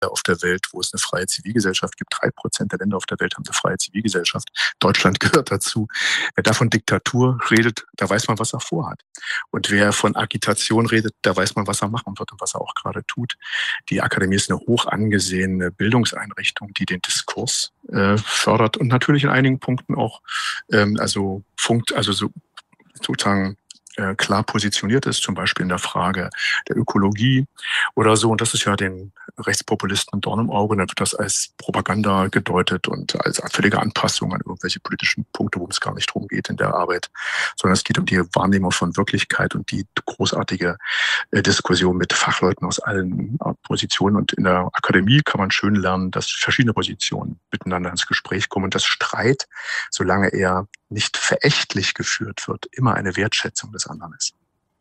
auf der Welt, wo es eine freie Zivilgesellschaft gibt. 3% der Länder auf der Welt haben eine freie Zivilgesellschaft. Deutschland gehört dazu. Wer davon Diktatur redet, da weiß man, was er vorhat. Und wer von Agitation redet, da weiß man, was er machen wird und was er auch gerade tut. Die Akademie ist eine hoch angesehene Bildungseinrichtung, die den Diskurs fördert und natürlich in einigen Punkten auch sozusagen klar positioniert ist, zum Beispiel in der Frage der Ökologie oder so. Und das ist ja den Rechtspopulisten ein Dorn im Auge. Dann wird das als Propaganda gedeutet und als völlige Anpassung an irgendwelche politischen Punkte, worum es gar nicht darum geht in der Arbeit, sondern es geht um die Wahrnehmung von Wirklichkeit und die großartige Diskussion mit Fachleuten aus allen Positionen. Und in der Akademie kann man schön lernen, dass verschiedene Positionen miteinander ins Gespräch kommen und dass Streit, solange er nicht verächtlich geführt wird, immer eine Wertschätzung des anderen ist.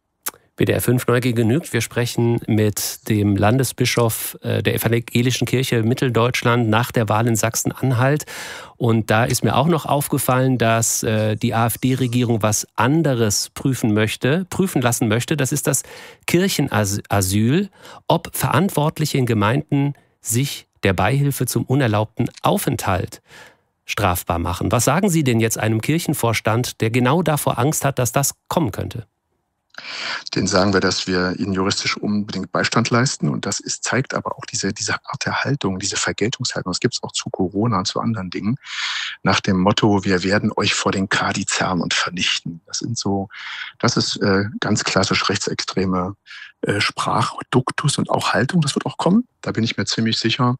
WDR 5 Neugier genügt. Wir sprechen mit dem Landesbischof der Evangelischen Kirche Mitteldeutschland nach der Wahl in Sachsen-Anhalt. Und da ist mir auch noch aufgefallen, dass die AfD-Regierung was anderes prüfen lassen möchte. Das ist das Kirchenasyl, ob Verantwortliche in Gemeinden sich der Beihilfe zum unerlaubten Aufenthalt strafbar machen. Was sagen Sie denn jetzt einem Kirchenvorstand, der genau davor Angst hat, dass das kommen könnte? Den sagen wir, dass wir ihnen juristisch unbedingt Beistand leisten. Und das zeigt aber auch diese Art der Haltung, diese Vergeltungshaltung. Das gibt es auch zu Corona und zu anderen Dingen. Nach dem Motto, wir werden euch vor den Kadi zerren und vernichten. Das ist ganz klassisch rechtsextreme Sprachduktus und auch Haltung. Das wird auch kommen. Da bin ich mir ziemlich sicher.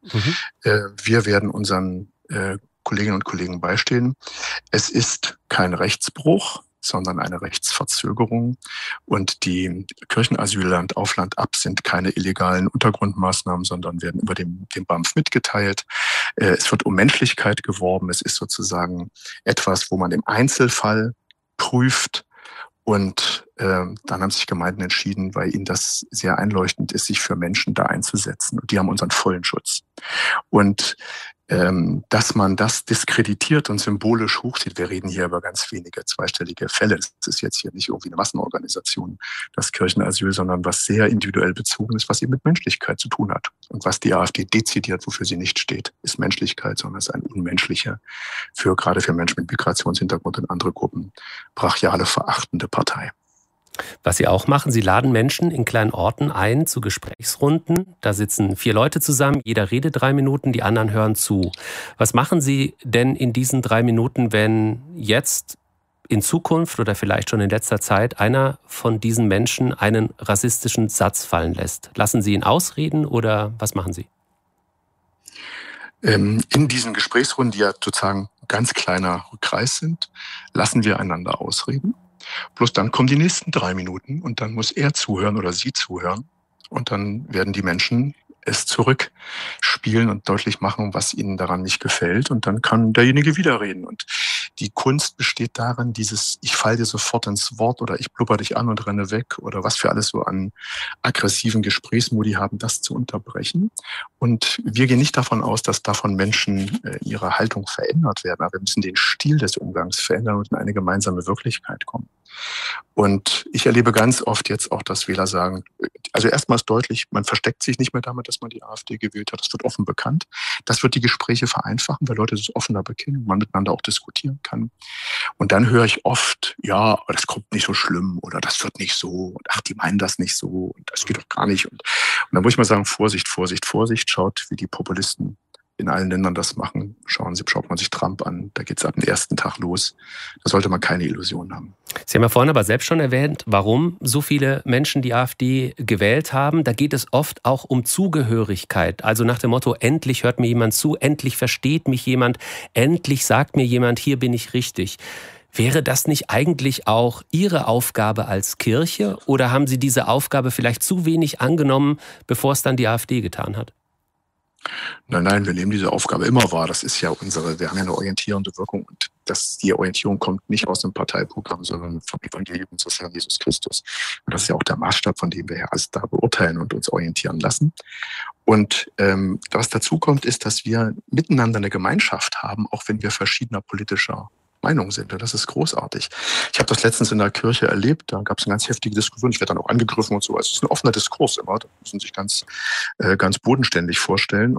Wir werden unseren Kolleginnen und Kollegen beistehen. Es ist kein Rechtsbruch, sondern eine Rechtsverzögerung. Und die Kirchenasyl Land auf Land ab sind keine illegalen Untergrundmaßnahmen, sondern werden über dem BAMF mitgeteilt. Es wird um Menschlichkeit geworben. Es ist sozusagen etwas, wo man im Einzelfall prüft. Und dann haben sich Gemeinden entschieden, weil ihnen das sehr einleuchtend ist, sich für Menschen da einzusetzen. Und die haben unseren vollen Schutz. Und dass man das diskreditiert und symbolisch hochzieht. Wir reden hier über ganz wenige zweistellige Fälle. Es ist jetzt hier nicht irgendwie eine Massenorganisation, das Kirchenasyl, sondern was sehr individuell bezogen ist, was eben mit Menschlichkeit zu tun hat. Und was die AfD dezidiert, wofür sie nicht steht, ist Menschlichkeit, sondern es ist eine unmenschliche, gerade für Menschen mit Migrationshintergrund und andere Gruppen, brachiale, verachtende Partei. Was Sie auch machen, Sie laden Menschen in kleinen Orten ein zu Gesprächsrunden. Da sitzen 4 Leute zusammen, jeder redet 3 Minuten, die anderen hören zu. Was machen Sie denn in diesen 3 Minuten, wenn jetzt in Zukunft oder vielleicht schon in letzter Zeit einer von diesen Menschen einen rassistischen Satz fallen lässt? Lassen Sie ihn ausreden oder was machen Sie? In diesen Gesprächsrunden, die ja sozusagen ein ganz kleiner Kreis sind, lassen wir einander ausreden. Bloß dann kommen die nächsten 3 Minuten und dann muss er zuhören oder sie zuhören. Und dann werden die Menschen es zurückspielen und deutlich machen, was ihnen daran nicht gefällt. Und dann kann derjenige wieder reden. Und die Kunst besteht darin, ich falle dir sofort ins Wort oder ich blubber dich an und renne weg oder was wir alles so an aggressiven Gesprächsmodi haben, das zu unterbrechen. Und wir gehen nicht davon aus, dass davon Menschen ihre Haltung verändert werden. Aber wir müssen den Stil des Umgangs verändern und in eine gemeinsame Wirklichkeit kommen. Und ich erlebe ganz oft jetzt auch, dass Wähler sagen, also erstmal ist deutlich, man versteckt sich nicht mehr damit, dass man die AfD gewählt hat. Das wird offen bekannt. Das wird die Gespräche vereinfachen, weil Leute das offener bekennen und man miteinander auch diskutieren kann. Und dann höre ich oft, ja, aber das kommt nicht so schlimm oder das wird nicht so und ach, die meinen das nicht so und das geht doch gar nicht. Und dann muss ich mal sagen, Vorsicht, Vorsicht, Vorsicht. Schaut, wie die Populisten in allen Ländern das machen. Schaut man sich Trump an, da geht es ab dem ersten Tag los. Da sollte man keine Illusionen haben. Sie haben ja vorhin aber selbst schon erwähnt, warum so viele Menschen die AfD gewählt haben. Da geht es oft auch um Zugehörigkeit. Also nach dem Motto, endlich hört mir jemand zu, endlich versteht mich jemand, endlich sagt mir jemand, hier bin ich richtig. Wäre das nicht eigentlich auch Ihre Aufgabe als Kirche oder haben Sie diese Aufgabe vielleicht zu wenig angenommen, bevor es dann die AfD getan hat? Nein, wir nehmen diese Aufgabe immer wahr. Das ist ja wir haben ja eine orientierende Wirkung und die Orientierung kommt nicht aus dem Parteiprogramm, sondern vom Evangelium unseres Herrn Jesus Christus. Und das ist ja auch der Maßstab, von dem wir ja alles da beurteilen und uns orientieren lassen. Und was dazu kommt, ist, dass wir miteinander eine Gemeinschaft haben, auch wenn wir verschiedener politischer Meinung sind. Und das ist großartig. Ich habe das letztens in der Kirche erlebt. Da gab es eine ganz heftige Diskussion. Ich werde dann auch angegriffen und so. Also es ist ein offener Diskurs immer. Das müssen Sie sich ganz bodenständig vorstellen.